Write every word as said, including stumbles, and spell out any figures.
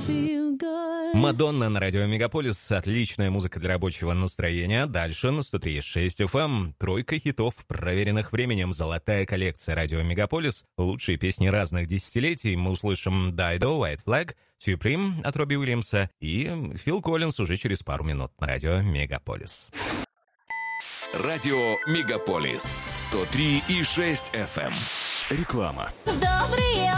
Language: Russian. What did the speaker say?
Мадонна на радио Мегаполис. Отличная музыка для рабочего настроения. Дальше на сто три и шесть эф эм. Тройка хитов, проверенных временем. Золотая коллекция радио Мегаполис. Лучшие песни разных десятилетий. Мы услышим Dido, White Flag, Supreme от Робби Уильямса и Фил Коллинз уже через пару минут на радио Мегаполис. Радио Мегаполис. сто три и шесть эф эм. Реклама. В добрые